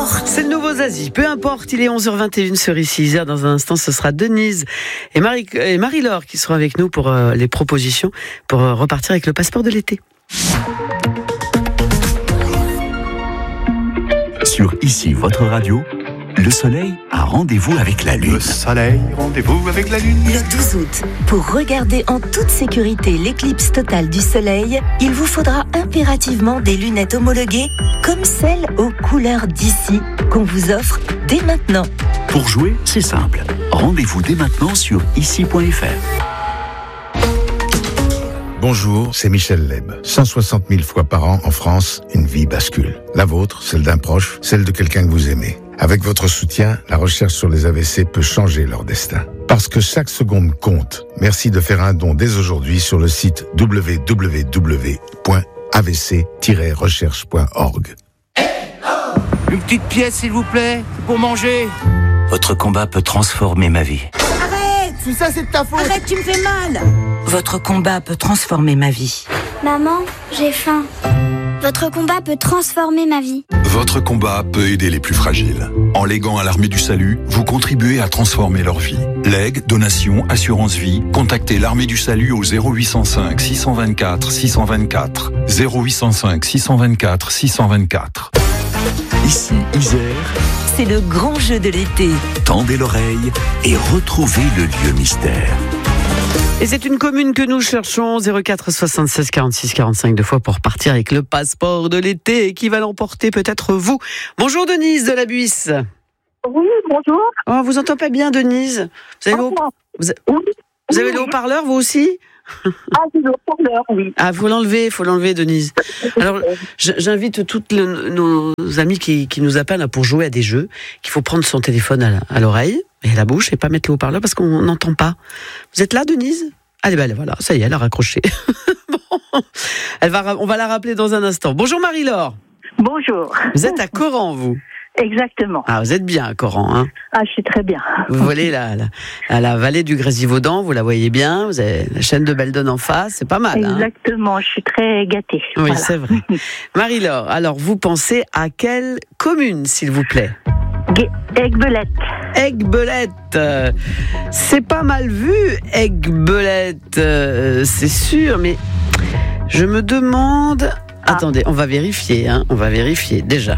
importe. C'est le nouveau Zazie. Peu importe, il est 11h21 sur ici Isère. Dans un instant, ce sera Denise et Marie-Laure qui seront avec nous pour les propositions pour repartir avec le passeport de l'été. Sur Ici, votre radio, le soleil a rendez-vous avec la lune. Le soleil, rendez-vous avec la lune. Le 12 août, pour regarder en toute sécurité l'éclipse totale du soleil, il vous faudra impérativement des lunettes homologuées comme celles aux couleurs d'ici qu'on vous offre dès maintenant. Pour jouer, c'est simple. Rendez-vous dès maintenant sur ici.fr. Bonjour, c'est Michel Leb. 160 000 fois par an en France, une vie bascule. La vôtre, celle d'un proche, celle de quelqu'un que vous aimez. Avec votre soutien, la recherche sur les AVC peut changer leur destin. Parce que chaque seconde compte, merci de faire un don dès aujourd'hui sur le site www.avc-recherche.org. Une petite pièce, s'il vous plaît, pour manger. Votre combat peut transformer ma vie. Tout ça, c'est de ta faute. Arrête, tu me fais mal. Votre combat peut transformer ma vie. Maman, j'ai faim. Votre combat peut transformer ma vie. Votre combat peut aider les plus fragiles. En léguant à l'Armée du Salut, vous contribuez à transformer leur vie. Legs, donations, assurance vie, contactez l'Armée du Salut au 0805 624 624. 0805 624 624. Ici, Isère, C'est le grand jeu de l'été. tendez l'oreille et retrouvez le lieu mystère. Et c'est une commune que nous cherchons, 04 76 46 45 deux fois pour partir avec le passeport de l'été qui va l'emporter peut-être vous. Bonjour Denise de la Buisse. Oui, bonjour. Oh, vous entendez pas bien Denise? Vous avez vous avez le haut-parleur vous aussi? Ah, c'est le haut-parleur, oui. Ah, faut l'enlever Denise. Alors, j'invite toutes nos amis qui nous appellent là, pour jouer à des jeux, qu'il faut prendre son téléphone à l'oreille et à la bouche et pas mettre le haut-parleur parce qu'on n'entend pas. Vous êtes là, Denise? Allez, voilà, ça y est, elle a raccroché. Bon, on va la rappeler dans un instant. Bonjour Marie-Laure. Bonjour. Vous êtes à Coran, vous? Exactement. Ah, vous êtes bien à Coran, hein? Ah, je suis très bien. Vous volez la vallée du Grésivaudan, vous la voyez bien, vous avez la chaîne de Beldon en face, c'est pas mal. Exactement, je suis très gâtée. Oui, Voilà. c'est vrai. Marie-Laure, alors vous pensez à quelle commune, s'il vous plaît? Aiguebelette. Aiguebelette, c'est pas mal vu, Aiguebelette, c'est sûr, mais je me demande... Attendez, on va vérifier déjà.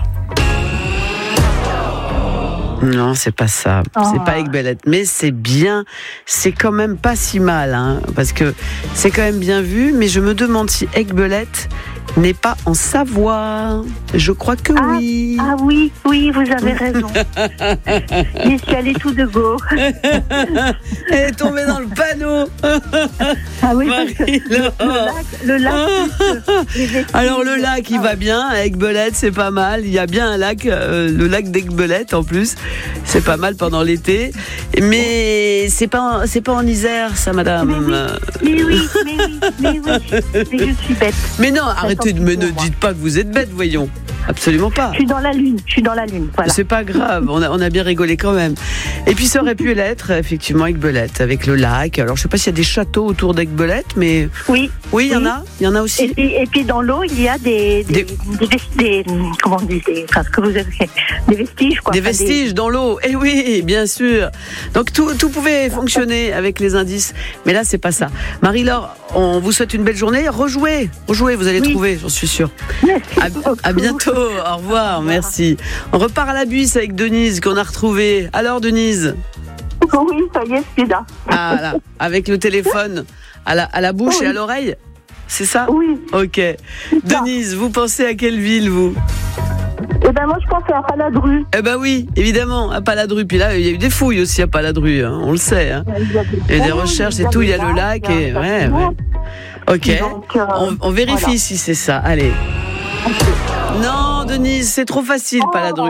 Non, c'est pas ça. C'est pas Aiguebelette, mais c'est bien. C'est quand même pas si mal, hein, parce que c'est quand même bien vu. Mais je me demande si Aiguebelette n'est pas en Savoie. Je crois que oui. Ah oui, vous avez raison. J'y suis allée tout de go. Elle est tombée dans le panneau. Ah oui, le lac. Alors le lac, il va bien. Aiguebelette, c'est pas mal. Il y a bien un lac, le lac d'Aiguebelette en plus. C'est pas mal pendant l'été. Mais c'est pas en Isère, ça, madame. Mais oui. Mais je suis bête. Mais non, arrêtez de me ne dites pas que vous êtes bête, voyons. Absolument pas. Je suis dans la lune, voilà. C'est pas grave, on a bien rigolé quand même. Et puis ça aurait pu l'être, effectivement, Aiguebelette, avec le lac. Alors je sais pas s'il y a des châteaux autour d'Aiguebelette, mais... Oui, il y en a aussi. Et puis dans l'eau, il y a des comment on dit, ce que vous avez fait, des vestiges, quoi. Des vestiges dans l'eau, eh oui, bien sûr. Donc tout pouvait fonctionner avec les indices, mais là c'est pas ça. Marie-Laure, on vous souhaite une belle journée. Rejouez, vous allez trouver, j'en suis sûre. À bientôt, au revoir, merci. On repart à la Buisse avec Denise qu'on a retrouvée. Alors Denise? Oui, ça y est, je suis là. Ah là, avec le téléphone à la bouche et à l'oreille, c'est ça? Oui. Ok. Denise, vous pensez à quelle ville, vous? Eh ben moi je pensais à Paladru. Eh ben oui, évidemment, à Paladru. Puis là, il y a eu des fouilles aussi à Paladru, hein, on le sait. Hein. Il y a des recherches et tout, il y a le lac et... Ouais. Ok, donc, on vérifie si c'est ça, allez. Non, Denise, c'est trop facile, Paladru.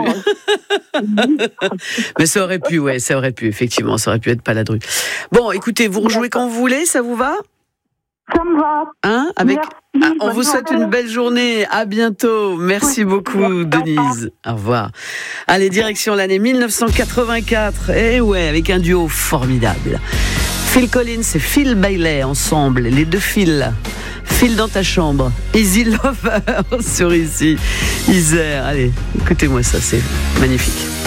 Mais ça aurait pu, effectivement, ça aurait pu être Paladru. Bon, écoutez, vous rejouez quand vous voulez, ça vous va? Ça me va. Hein, on vous souhaite une belle journée. À bientôt. Merci beaucoup, Denise. Au revoir. Allez, direction l'année 1984. Eh ouais, avec un duo formidable. Phil Collins et Phil Bailey ensemble, les deux Phil. File dans ta chambre. Easy Lover sur ici. Isère. Allez, écoutez-moi ça, c'est magnifique.